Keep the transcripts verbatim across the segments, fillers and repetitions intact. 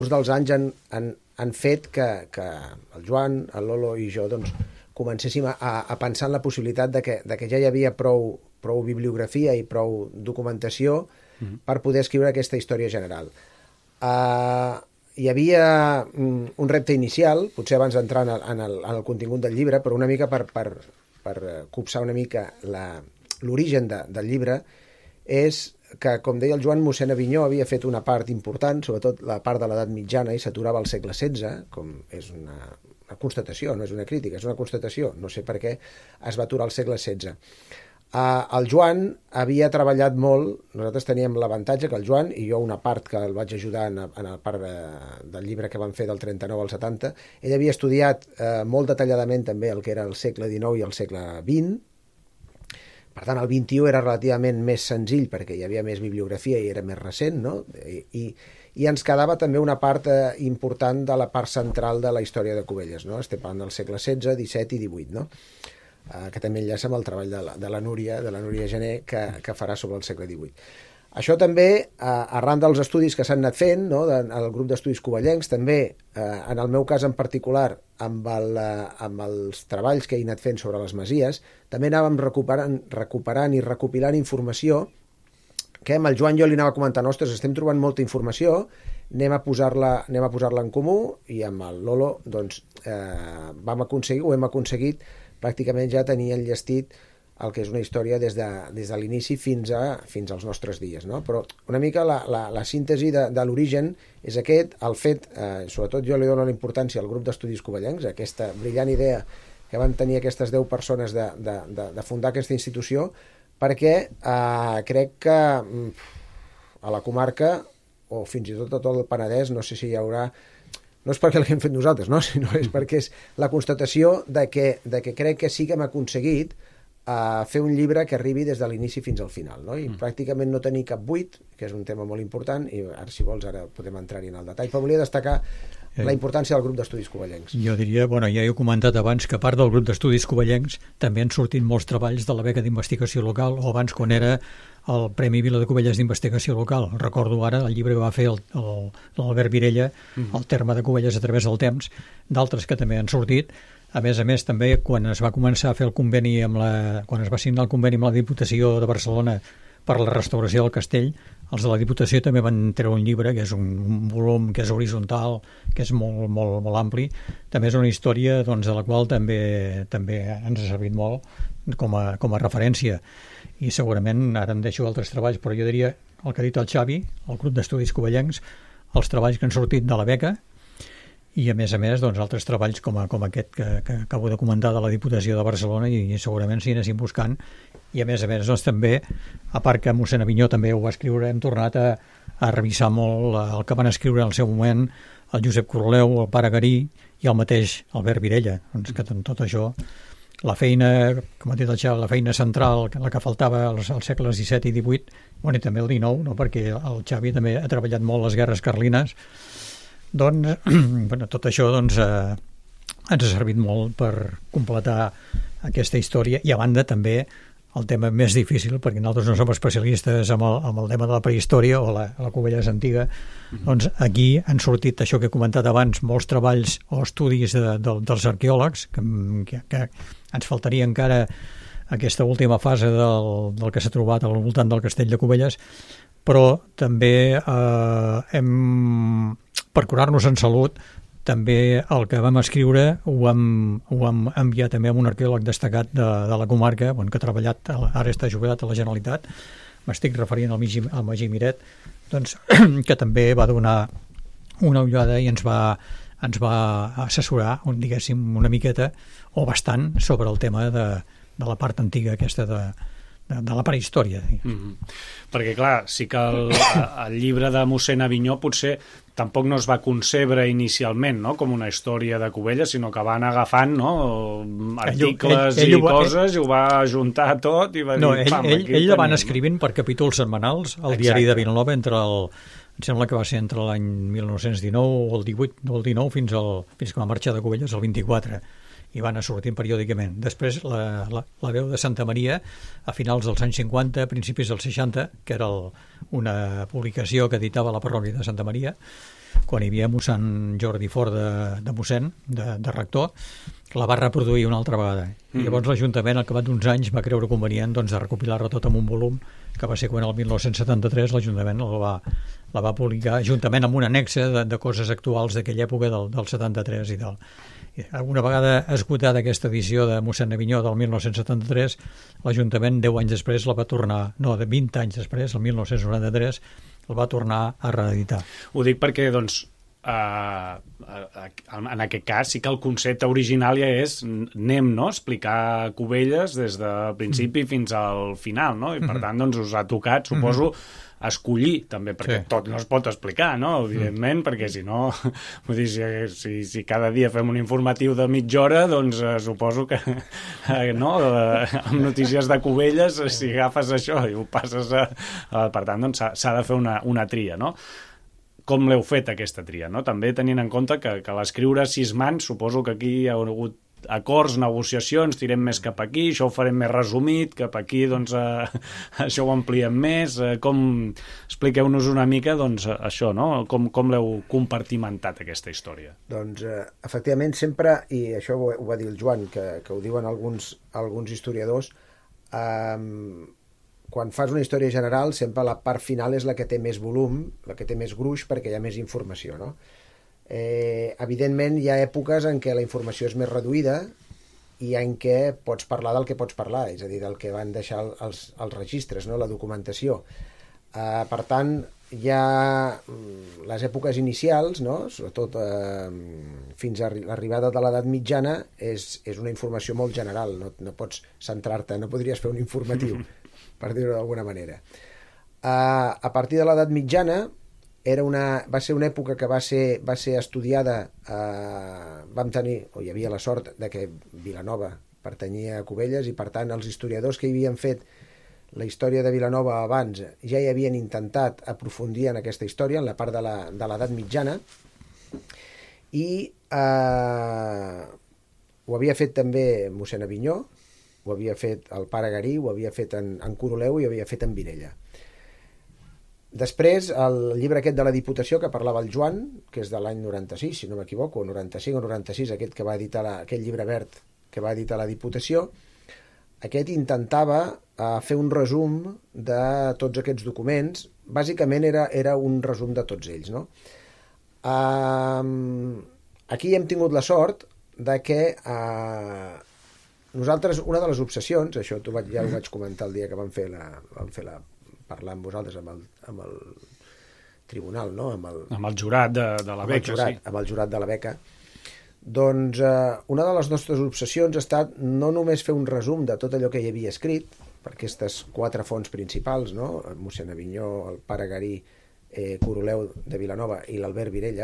dels anys han, han, han fet que, que el Joan, el Lolo i jo doncs, comencéssim a, a pensar en la possibilitat de que, de que ja hi havia prou, prou bibliografia i prou documentació mm-hmm. per poder escriure aquesta història general. Uh, hi havia un repte inicial, potser abans d'entrar en, el, en, el, en el contingut del llibre, però una mica per, per, per copsar una mica l'origen de, del llibre, és que, com deia el Joan, mossèn Avinyó havia fet una part important, sobretot la part de l'edat mitjana, i s'aturava al segle setze, com és una, una constatació, no és una crítica, és una constatació, no sé per què es va aturar al segle setze. Uh, el Joan havia treballat molt, nosaltres teníem l'avantatge que el Joan, i jo una part que el vaig ajudar en, en la part de, del llibre que van fer del trenta-nou al setanta, ell havia estudiat uh, molt detalladament també el que era el segle dinou i el segle vint. Per tant, el vint-i-u era relativament més senzill perquè hi havia més bibliografia i era més recent, no? I, i, i ens quedava també una part eh, important de la part central de la història de Cubelles, no? Estem parlant del segle setze, disset i divuit, no? Eh, que també enllaça amb el treball de la, de la Núria, de la Núria Gené, que, que farà sobre el segle divuit. Això també, eh, arran dels estudis que s'han anat fent, no? De, el grup d'estudis covellencs, també, eh, en el meu cas en particular, amb, el, eh, amb els treballs que he anat fent sobre les masies, també anàvem recuperant, recuperant i recopilant informació que amb el Joan jo li anava comentant, ostres, estem trobant molta informació, anem a posar-la anem a posar-la en comú, i amb el Lolo doncs, eh, vam aconseguir, ho hem aconseguit, pràcticament ja tenir enllestit el que és una història des de, des de l'inici fins, a, fins als nostres dies, no? Però una mica la, la, la síntesi de, de l'origen és aquest, el fet, eh, sobretot jo li dono la importància al grup d'estudis covellencs, aquesta brillant idea que van tenir aquestes deu persones de, de, de, de fundar aquesta institució, perquè eh, crec que a la comarca, o fins i tot a tot el Penedès, no sé si hi haurà, no és perquè l'hem fet nosaltres, no? Sinó és perquè és la constatació de que, de que crec que sí que hem aconseguit a fer un llibre que arribi des de l'inici fins al final, no? I mm. pràcticament no tenir cap buit, que és un tema molt important, i ara, si vols, ara podem entrar-hi en el detall, però volia destacar eh, la importància del grup d'estudis covellencs. Jo diria, bueno, ja he comentat abans que a part del grup d'estudis covellencs també han sortit molts treballs de la beca d'investigació local, o abans quan era el Premi Vila de Cubelles d'investigació local. Recordo ara el llibre que va fer l'Albert Virella, mm. el terme de Cubelles a través del temps, d'altres que també han sortit. A més a més, també, quan es va començar a fer el conveni amb la... quan es va signar el conveni amb la Diputació de Barcelona per la restauració del castell, els de la Diputació també van treure un llibre, que és un, un volum que és horitzontal, que és molt, molt, molt ampli. També és una història doncs, de la qual també, també ens ha servit molt com a, com a referència. I segurament, ara em deixo altres treballs, però jo diria el que ha dit el Xavi, el grup d'estudis covellencs, els treballs que han sortit de la beca, i a més a més doncs, altres treballs com, a, com aquest que, que acabo de comentar de la Diputació de Barcelona, i, i segurament s'hi anéssim buscant, i a més a més doncs, també, a part que mossèn Avinyó també ho va escriure, hem tornat a, a revisar molt el que van escriure en el seu moment el Josep Coroleu, el Pare Garí i el mateix Albert Virella, doncs, que tot això, la feina, com ha dit el Xavi, la feina central, la que faltava als, als segles disset i divuit, bueno, i també el dinou, no? Perquè el Xavi també ha treballat molt les guerres carlines. Doncs, bueno, tot això doncs, eh, ens ha servit molt per completar aquesta història, i a banda també el tema més difícil, perquè nosaltres no som especialistes amb el, amb el tema de la prehistòria o la, la Cubelles antiga, mm-hmm. doncs aquí han sortit això que he comentat abans, molts treballs o estudis de, de, dels arqueòlegs, que, que, que ens faltaria encara aquesta última fase del, del que s'ha trobat al voltant del castell de Cubelles, però també eh, hem... per curar-nos en salut, també el que vam escriure ho vam, ho vam enviar també a un arqueòleg destacat de, de la comarca, bon, que ha treballat, ara està jubilat a la Generalitat, m'estic referint al, Migi, al Magí Miret, doncs, que també va donar una ullada i ens va, ens va assessorar, diguéssim, una miqueta, o bastant, sobre el tema de, de la part antiga aquesta de, de, de la prehistòria. Mm-hmm. Perquè, clar, sí que el, el llibre de mossèn Avinyó potser tampoc no es va concebre inicialment, no?, com una història de Cubelles, sinó que van agafant, no?, articles ell, ell, ell i coses, ell, i ho va juntar tot i va no, dir... Ell, pam, ell, ell la van tenim, escrivint no? per capítols setmanals al Exacte. Diari de Vilanova, entre el, em sembla que va ser entre l'any mil nou-cents dinou o el divuit o el dinou fins, al, fins que va marxar de Cubelles el vint-i-quatre. i van anar sortint periòdicament. Després la, la, la veu de Santa Maria, a finals dels anys cinquanta, principis dels seixanta, que era el, una publicació que editava la parròquia de Santa Maria, quan hi havia mossèn Jordi Fort de, de mossèn, de, de rector, la va reproduir una altra vegada. Mm. Llavors l'Ajuntament, al cap d'uns anys, va creure convenient doncs, de recopilar-la tot en un volum, que va ser quan el dinou setanta-tres l'Ajuntament la va, la va publicar, juntament amb un annexe de, de coses actuals d'aquella època del, del setanta-tres i del... I una vegada esgotada aquesta edició de mossèn Avinyó del dinou setanta-tres, l'Ajuntament, deu anys després, la va tornar, no, de vint anys després, el dinou noranta-tres, el va tornar a reeditar. Ho dic perquè, doncs, uh, en aquest cas sí que el concepte original ja és anem, no?, explicar Cubelles des del principi mm. fins al final, no? I per mm-hmm. tant, doncs, us ha tocat, suposo, mm-hmm. escollir, també, perquè sí. tot no es pot explicar, no?, evidentment, mm. perquè si no, vull dir, si, si, si cada dia fem un informatiu de mitja hora, doncs eh, suposo que, eh, no?, eh, amb notícies de Cubelles, si agafes això i ho passes a... a per tant, doncs s'ha de fer una, una tria, no? Com l'heu fet, aquesta tria, no? També tenint en compte que, que l'escriure sis mans, suposo que aquí hi ha hagut acords, negociacions, tirem més cap aquí, això ho farem més resumit, cap aquí, doncs, eh, això ho ampliem més, eh, com... Expliqueu-nos una mica, doncs, això, no? Com, com l'heu compartimentat, aquesta història? Doncs, eh, efectivament, sempre, i això ho, ho va dir el Joan, que, que ho diuen alguns, alguns historiadors, eh, quan fas una història general, sempre la part final és la que té més volum, la que té més gruix, perquè hi ha més informació, no? Eh, evidentment hi ha èpoques en què la informació és més reduïda i en què pots parlar del que pots parlar, és a dir, del que van deixar els, els registres, no?, la documentació. Eh, per tant, hi ha les èpoques inicials, no?, sobretot eh, fins a l'arribada de l'edat mitjana, és, és una informació molt general, no, no pots centrar-te, no podries fer un informatiu, per dir-ho d'alguna manera. Eh, a partir de l'edat mitjana, Era una, va ser una època que va ser, va ser estudiada, eh, vam tenir, o hi havia la sort de que Vilanova pertanyia a Cubelles i per tant els historiadors que hi havien fet la història de Vilanova abans ja hi havien intentat aprofundir en aquesta història, en la part de l'edat mitjana, i eh, ho havia fet també mossèn Avinyó, ho havia fet el pare Garí, ho havia fet en, en Coroleu i ho havia fet en Virella. Després, el llibre aquest de la Diputació que parlava el Joan, que és de l'any noranta-sis, si no m'equivoco, noranta-cinc o noranta-sis, aquest que va editar la, aquest llibre verd que va editar la Diputació, aquest intentava uh, fer un resum de tots aquests documents. Bàsicament era, era un resum de tots ells, no? Uh, aquí hem tingut la sort de que uh, nosaltres, una de les obsessions, això tu vaig, ja ho vaig comentar el dia que vam fer la, vam fer la parlar amb vosaltres, amb el, amb el tribunal, no? Amb el, amb el jurat de, de la beca, jurat, sí. Amb el jurat de la beca. Doncs eh, una de les nostres obsessions ha estat no només fer un resum de tot allò que hi havia escrit, per aquestes quatre fonts principals, no? El mossèn Avinyó, el pare Garí, eh, Coroleu de Vilanova i l'Albert Virella,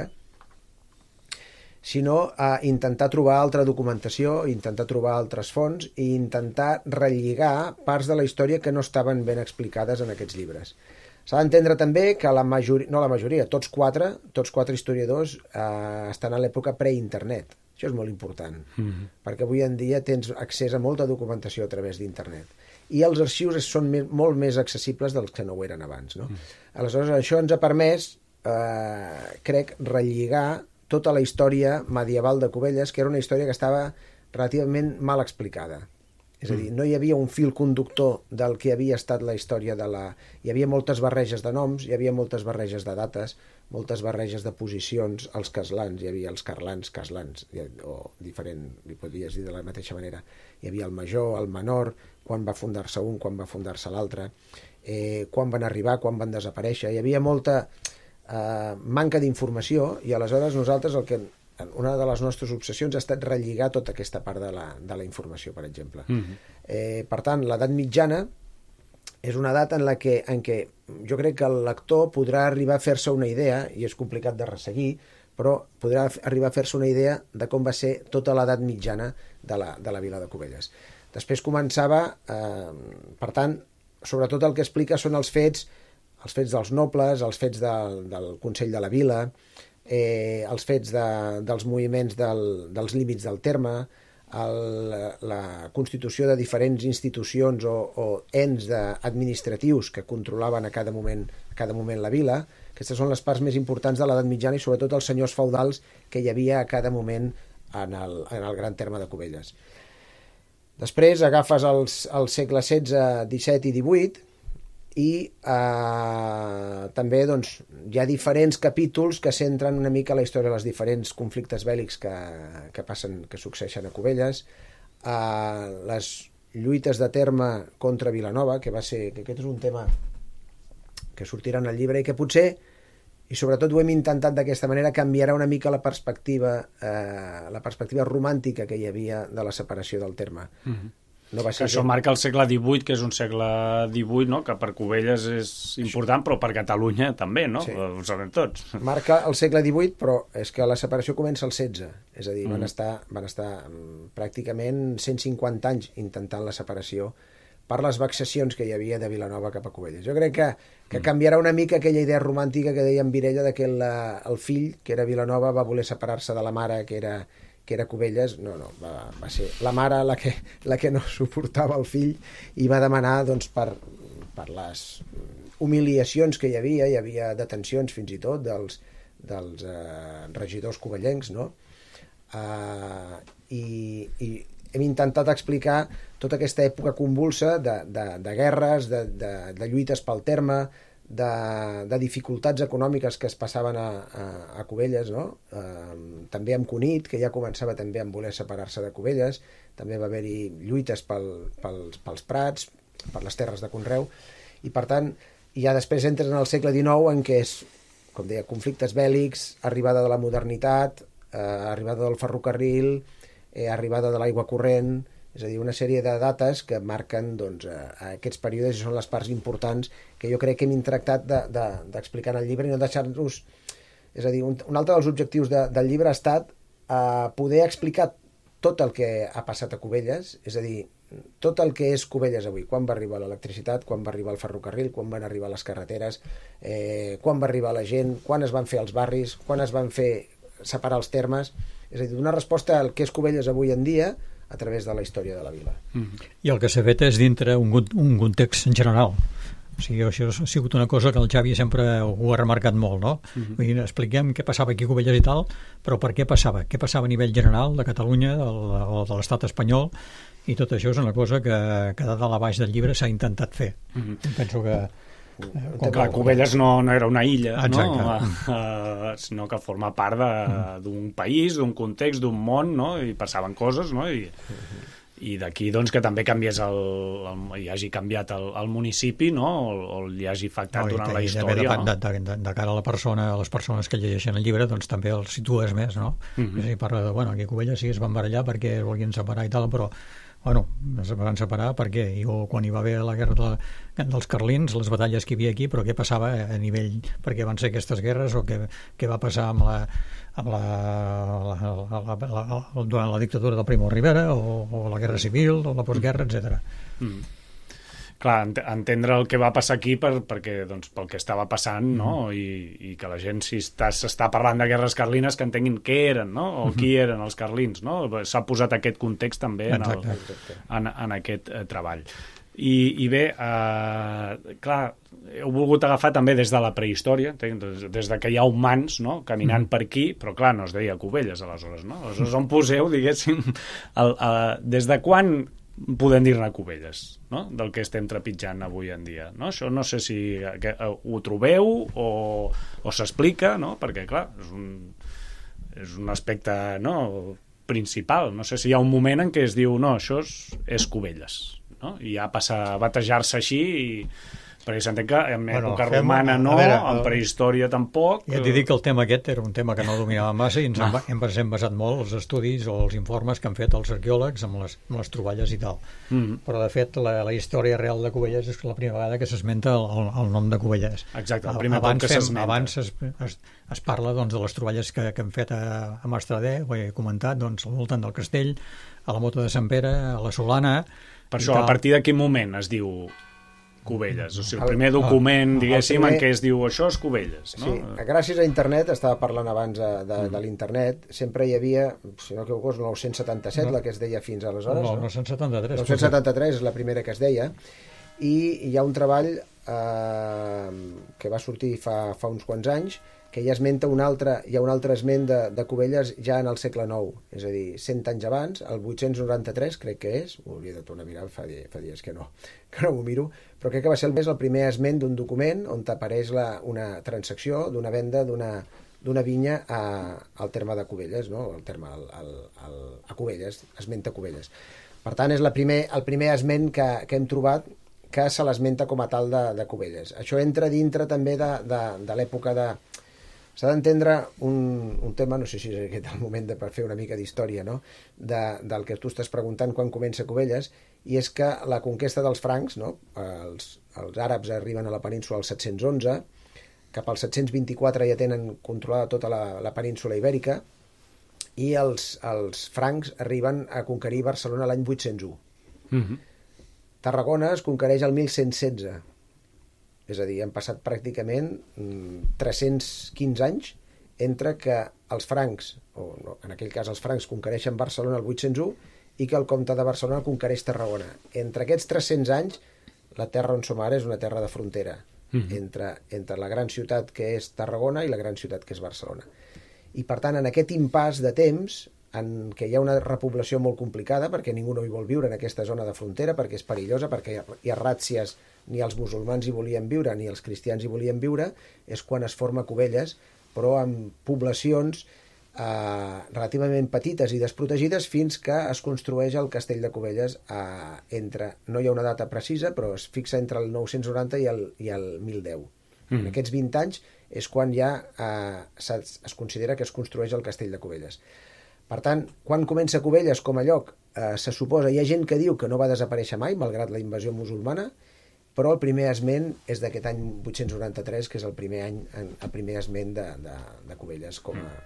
sinó a intentar trobar altra documentació, intentar trobar altres fonts i intentar relligar parts de la història que no estaven ben explicades en aquests llibres. S'ha d'entendre també que la majoria, no la majoria, tots quatre, tots quatre historiadors eh, estan a l'època pre-internet. Això és molt important, mm-hmm. perquè avui en dia tens accés a molta documentació a través d'internet. I els arxius són me- molt més accessibles dels que no ho eren abans, no? Mm. Aleshores, això ens ha permès, eh, crec, relligar tota la història medieval de Cubelles, que era una història que estava relativament mal explicada. És a dir, no hi havia un fil conductor del que havia estat la història de la... Hi havia moltes barreges de noms, hi havia moltes barreges de dates, moltes barreges de posicions, els caslans, hi havia els carlans, caslans, o diferent, li podries dir de la mateixa manera. Hi havia el major, el menor, quan va fundar-se un, quan va fundar-se l'altre, eh, quan van arribar, quan van desaparèixer. Hi havia molta... Uh, manca d'informació i aleshores nosaltres el que una de les nostres obsessions ha estat relligar tota aquesta part de la, de la informació, per exemple. Mm-hmm. eh, per tant, l'edat mitjana és una edat en la que, en què jo crec que el lector podrà arribar a fer-se una idea, i és complicat de resseguir, però podrà arribar a fer-se una idea de com va ser tota l'edat mitjana de la, de la vila de Cubelles. Després començava, eh, per tant, sobretot el que explica són els fets els fets dels nobles, els fets del, del Consell de la Vila, eh, els fets de, dels moviments del, dels límits del terme, el, la constitució de diferents institucions o, o ens administratius que controlaven a cada moment, a cada moment la vila. Aquestes són les parts més importants de l'edat mitjana i sobretot els senyors feudals que hi havia a cada moment en el, en el gran terme de Cubelles. Després agafes els, els segles setze, disset i divuit i eh, també doncs, hi ha diferents capítols que centren una mica la història dels diferents conflictes bèl·lics que, que, passen, que succeeixen a Cubelles, eh, les lluites de terme contra Vilanova, que va ser, que aquest és un tema que sortirà en el llibre i que potser, i sobretot ho hem intentat d'aquesta manera, canviarà una mica la perspectiva, eh, la perspectiva romàntica que hi havia de la separació del terme. Mm-hmm. No va ser això que... marca el segle divuit, que és un segle divuit, no? Que per Cubelles és important, però per Catalunya també, no? Sí. Ho sabem tots. Marca el segle divuit, però és que la separació comença al setze. És a dir, mm. van, estar, van estar pràcticament cent cinquanta anys intentant la separació per les vexacions que hi havia de Vilanova cap a Cubelles. Jo crec que, que canviarà una mica aquella idea romàntica que deia en Virella de que el, el fill, que era Vilanova, va voler separar-se de la mare, que era... que era Cubelles. No, no, va, va ser la mare la que, la que no suportava el fill i va demanar, doncs, per, per les humiliacions que hi havia, hi havia detencions fins i tot dels, dels eh, regidors cubellencs, no? Eh, i, i hem intentat explicar tota aquesta època convulsa de, de, de guerres, de, de, de lluites pel terme, De, de dificultats econòmiques que es passaven a, a, a Cubelles, no? Eh, també amb Cunit, que ja començava també a voler separar-se de Cubelles, també va haver-hi lluites pel, pels, pels prats, per les terres de conreu, i per tant ja després entres en el segle dinou en què és, com deia, conflictes bèl·lics, arribada de la modernitat, eh, arribada del ferrocarril, eh, arribada de l'aigua corrent, és a dir, una sèrie de dates que marquen doncs, aquests períodes i són les parts importants que jo crec que hem tractat d'explicar de, de, en el llibre i no deixar-nos... És a dir, un, un altre dels objectius de, del llibre ha estat eh, poder explicar tot el que ha passat a Cubelles, és a dir, tot el que és Cubelles avui, quan va arribar l'electricitat, quan va arribar el ferrocarril, quan van arribar les carreteres, eh, quan va arribar la gent, quan es van fer els barris, quan es van fer separar els termes, és a dir, donar resposta al que és Cubelles avui en dia a través de la història de la vila. Mm. I el que s'ha fet és dintre un, un context en general. O sigui, això ha sigut una cosa que el Xavi sempre ho ha remarcat molt, no? Mm-hmm. Vull dir, expliquem què passava aquí a Cubelles i tal, però per què passava? Què passava a nivell general de Catalunya o de l'estat espanyol? I tot això és una cosa que, que de dalt a baix del llibre s'ha intentat fer. Mm-hmm. Penso que... Com que Cubelles no, no era una illa, no? Uh, sinó que forma part d'un país, d'un context, d'un món, no? I passaven coses, no? I, i d'aquí doncs, que també canviés el, el, hi hagi canviat el, el municipi, no? O, o li hagi afectat no, durant la història. De, de, de, de, de cara a la persona, a les persones que llegeixen el llibre, doncs també el situes més, no? Uh-huh. És a dir, parla de, bueno, aquí a Cubelles sí es van barallar perquè es volien separar i tal, però bueno, es van separar perquè jo, quan hi va haver la guerra de, dels carlins, les batalles que hi havia aquí, però què passava a nivell, perquè van ser aquestes guerres o què, què va passar amb la, amb la, la, la, la, la, durant la dictadura del Primo de Rivera o, o la guerra civil o la postguerra, etcètera. Mm. Clar, entendre el que va passar aquí per, perquè, doncs, pel que estava passant, no? Mm. I, i que la gent, si s'està parlant de guerres carlines, que entenguin què eren, no? O qui eren els carlins, no? S'ha posat aquest context també en, el, en, en aquest eh, treball. I, i bé, eh, clar, heu volgut agafar també des de la prehistòria, des de que hi ha humans, no? Caminant mm. per aquí, però clar, no es deia Cubelles aleshores, no? Aleshores on poseu, diguéssim, el, el, des de quan podem dir-ne Cubelles, no? Del que estem trepitjant avui en dia, no? Això no sé si que, uh, ho trobeu o, o s'explica, no? Perquè clar, és un, és un aspecte, no? Principal, no sé si hi ha un moment en què es diu no, això és, és Cubelles, no? I ja passa a batejar-se així i perquè s'entén que en bueno, època fem, romana no, veure, en prehistòria tampoc. Ja t'he dit que el tema aquest era un tema que no dominava massa i ens no. hem, hem basat molt els estudis o els informes que han fet els arqueòlegs amb les, amb les troballes i tal. Mm-hmm. Però de fet la, la història real de Cubelles és la primera vegada que s'esmenta el, el, el nom de Cubelles. Exacte, el primer cop que s'esmenta. Abans es, es, es parla doncs, de les troballes que, que hem fet a, a Mastradé, ho he comentat, doncs, al voltant del castell, a la Mota de Sant Pere, a la Solana... Per això, a partir de quin moment es diu Cubelles. O sigui, el primer document, diguéssim, primer... en què es diu això és Cubelles, no? Sí, gràcies a internet, estava parlant abans de, de, de l'internet, sempre hi havia, si no equivoco, nou-cents setanta-set, no. la que es deia fins aleshores. No, nou-cents setanta-tres. nou-cents setanta-tres és la primera que es deia, i hi ha un treball eh, que va sortir fa, fa uns quants anys, que ja esmenta un altre, hi ha un altre esment de, de Cubelles ja en el segle nou, és a dir, cent anys abans, el vuit-cents noranta-tres, crec que és, ho hauria de tornar a mirar, fa, fa dies que no, que no m'ho miro, però crec que va ser el, el primer esment d'un document on apareix la, una transacció d'una venda d'una d'una vinya a, al terme de Cubelles, no? El terme al, al, al, a Cubelles, esmenta Cubelles. Per tant, és la primer, el primer esment que, que hem trobat que se l'esmenta com a tal de, de Cubelles. Això entra dintre també de, de, de l'època de... S'ha d'entendre un, un tema, no sé si és aquest el moment de, per fer una mica d'història, no? de, del que tu estàs preguntant quan comença Cubelles, i és que la conquesta dels francs, no? els, els àrabs arriben a la península al set-cents onze, cap al set-cents vint-i-quatre ja tenen controlada tota la, la península ibèrica, i els, els francs arriben a conquerir Barcelona l'any vuit-cents u. Mm-hmm. Tarragona es conquereix el mil cent setze. És a dir, han passat pràcticament tres-cents quinze anys entre que els francs, o no, en aquell cas els francs conquereixen Barcelona el vuit-cents u i que el comte de Barcelona conquereix Tarragona. Entre aquests tres-cents anys, la terra on som ara és una terra de frontera, mm-hmm. entre, entre la gran ciutat que és Tarragona i la gran ciutat que és Barcelona. I per tant, en aquest impàs de temps, en què hi ha una repoblació molt complicada, perquè ningú no hi vol viure en aquesta zona de frontera, perquè és perillosa, perquè hi ha ràtzies, ni els musulmans hi volien viure, ni els cristians hi volien viure, és quan es forma Cubelles, però amb poblacions eh, relativament petites i desprotegides, fins que es construeix el castell de Cubelles eh, entre, no hi ha una data precisa, però es fixa entre el nou-cents noranta i el, i el mil deu. Mm. En aquests vint anys és quan ja eh, es, es considera que es construeix el castell de Cubelles. Per tant, quan comença Cubelles com a lloc, eh, se suposa, hi ha gent que diu que no va desaparèixer mai, malgrat la invasió musulmana, però el primer esment és d'aquest any vuit-cents noranta-tres, que és el primer any, el primer esment de, de, de Cubelles com a,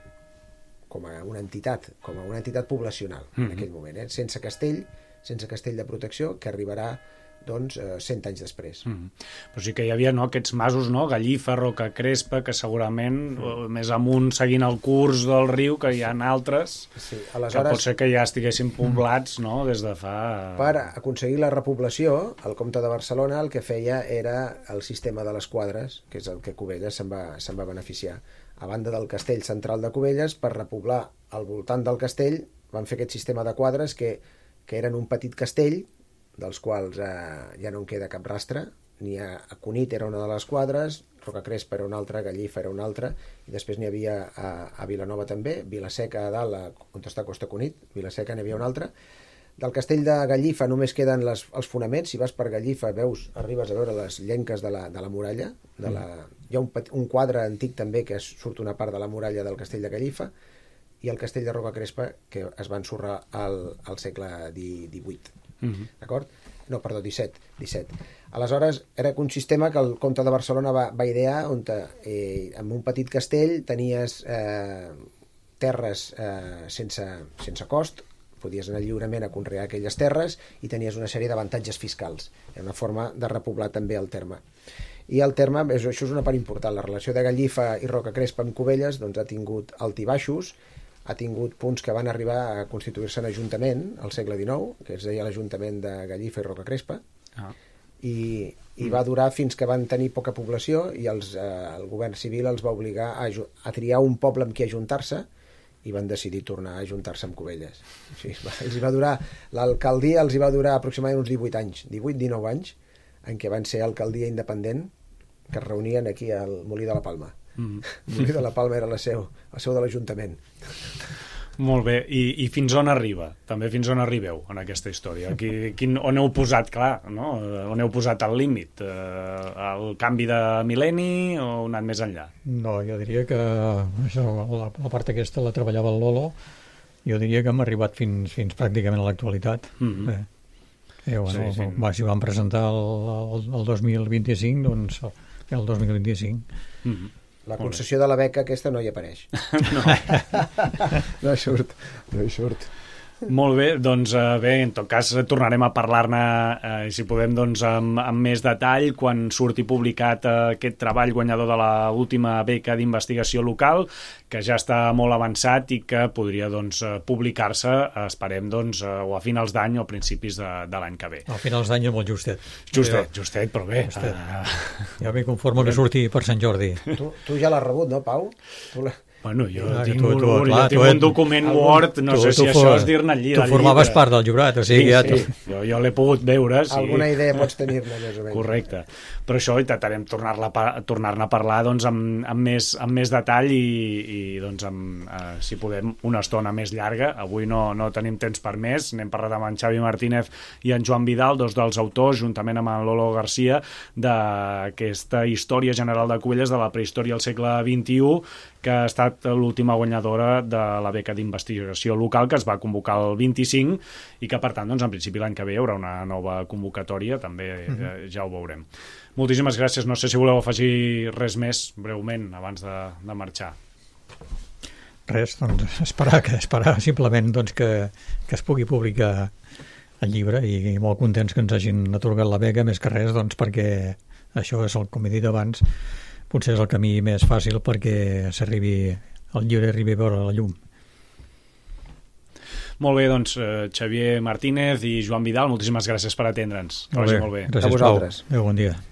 com a una entitat, com a una entitat poblacional en mm-hmm. aquell moment, eh? sense castell, sense castell de protecció, que arribarà doncs, eh, cent anys després. Mm-hmm. Però sí que hi havia no, aquests masos, no? Gallifa, Roca Crespa, que segurament mm. més amunt seguint el curs del riu, que hi ha altres, sí. Aleshores, que pot ser que ja estiguessin poblats no? des de fa... Per aconseguir la repoblació, el comte de Barcelona el que feia era el sistema de les quadres, que és el que Cubelles se'n va, se'n va beneficiar. A banda del castell central de Cubelles, per repoblar al voltant del castell, van fer aquest sistema de quadres que, que eren un petit castell, dels quals eh, ja no en queda cap rastre, ni a, a Cunit era una de les quadres, Roca Crespa era una altra, Gallifa era una altra, i després n'hi havia a, a Vilanova també, Vilaseca a dalt, a, on està Costa Cunit, Vilaseca n'hi havia una altra. Del castell de Gallifa només queden les, els fonaments, si vas per Gallifa veus, arribes a veure les llenques de la, de la muralla, de la, hi ha un, un quadre antic també que surt una part de la muralla del castell de Gallifa, i el castell de Roca Crespa, que es va ensorrar al, al segle divuit. Mm-hmm. D'acord? No, perdó, disset, disset. Aleshores, era un sistema que el comte de Barcelona va, va idear on eh, amb un petit castell tenies eh, terres eh, sense, sense cost, podies anar lliurement a conrear aquelles terres i tenies una sèrie d'avantatges fiscals. Era una forma de repoblar també el terme. I el terme, això és una part important, la relació de Gallifa i Roca Crespa amb Cubelles doncs, ha tingut altibaixos, ha tingut punts que van arribar a constituir-se en ajuntament al segle dinou, que es deia l'Ajuntament de Gallifa i Roca Crespa, ah. i, i mm. va durar fins que van tenir poca població i els, eh, el govern civil els va obligar a, a triar un poble amb qui ajuntar-se i van decidir tornar a ajuntar-se amb Cubelles. O sigui, va, els va durar, l'alcaldia els hi va durar aproximadament uns divuit anys, divuit dinou anys, en què van ser alcaldia independent, que es reunien aquí al Molí de la Palma. Mm. El Molí de la Palma era la seu, la seu de l'Ajuntament. Molt bé, I, i fins on arriba? També fins on arribeu en aquesta història? Aquí, quin, on heu posat, clar, no? On heu posat el límit? Eh, el canvi de mil·lenni o heu anat més enllà? No, jo diria que això, la, la part aquesta la treballava el Lolo, jo diria que hem arribat fins, fins pràcticament a l'actualitat. Mm-hmm. eh, eh, bueno, sí, sí. Va, si vam presentar el, el, el dos mil vint-i-cinc, doncs el dos mil vint-i-cinc. Mm-hmm. La concessió de la beca aquesta no hi apareix. No. No hi surt, no hi surt. Molt bé, doncs eh, bé, en tot cas tornarem a parlar-ne, eh, si podem, doncs, amb, amb més detall quan surti publicat eh, aquest treball guanyador de l'última beca d'investigació local, que ja està molt avançat i que podria doncs, publicar-se, esperem, doncs, o a finals d'any o a principis de, de l'any que ve. A finals d'any és molt justet. Justet, justet, però bé. Justet. Ja m'hi conformo que surti per Sant Jordi. Tu, tu ja l'has rebut, no, Pau? Tu la... Bueno, jo ah, tinc, tu, tu, un, clar, jo tinc un document algun... Word, no tu, sé tu, si tu això for... és dir-ne al llibre. Tu formaves part del jurat, o sigui... Sí, ja sí, tu... jo, jo l'he pogut veure. Sí. Alguna idea pots tenir-ne, més o menys. Correcte. Però això intentarem tornar-ne tornar a parlar doncs, amb, amb, més, amb més detall i, i doncs, amb, eh, si podem, una estona més llarga. Avui no, no tenim temps per més. N'hem parlat amb en Xavi Martínez i en Joan Vidal, dos dels autors, juntament amb en Lolo Garcia, d'aquesta història general de Cubelles de la prehistòria al segle vint-i-u, que ha estat l'última guanyadora de la beca d'investigació local, que es va convocar el vint-i-cinc i que, per tant, doncs, en principi l'any que ve hi haurà una nova convocatòria, també eh, ja ho veurem. Moltíssimes gràcies. No sé si voleu afegir res més breument abans de, de marxar. Res, doncs esperar, que, esperar simplement doncs, que, que es pugui publicar el llibre i molt contents que ens hagin atorgat la beca, més que res doncs, perquè això és el, com he dit abans, potser és el camí més fàcil perquè s'arribi, el llibre arribi a veure la llum. Molt bé, doncs, eh, Xavier Martínez i Joan Vidal, moltíssimes gràcies per atendre'ns. Que vagi molt bé. Gràcies, a vosaltres. Pau. Adéu, bon dia.